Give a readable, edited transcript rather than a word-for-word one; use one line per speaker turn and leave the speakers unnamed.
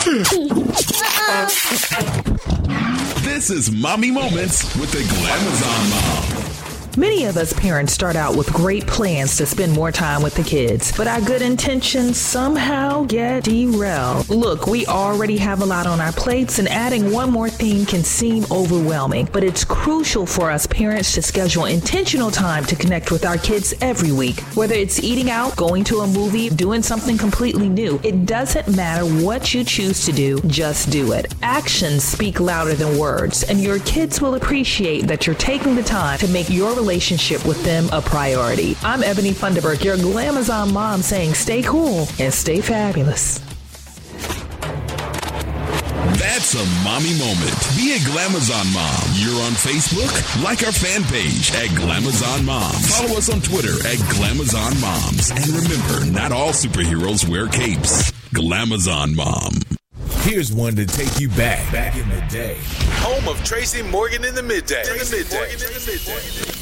This is Mommy Moments with the Glamazon Mom.
Many of us parents start out with great plans to spend more time with the kids, but our good intentions somehow get derailed. Look, we already have a lot on our plates, and adding one more thing can seem overwhelming, but it's crucial for us parents to schedule intentional time to connect with our kids every week. Whether it's eating out, going to a movie, doing something completely new, it doesn't matter what you choose to do, just do it. Actions speak louder than words, and your kids will appreciate that you're taking the time to make your relationship with them a priority. I'm Ebony Funderburk, your Glamazon mom, saying stay cool and stay fabulous.
That's a mommy moment. Be a Glamazon mom. You're on Facebook? Like our fan page at Glamazon Moms. Follow us on Twitter at Glamazon Moms. And remember, not all superheroes wear capes. Glamazon Mom.
Here's one to take you back in the day.
Home of Tracy Morgan in the midday.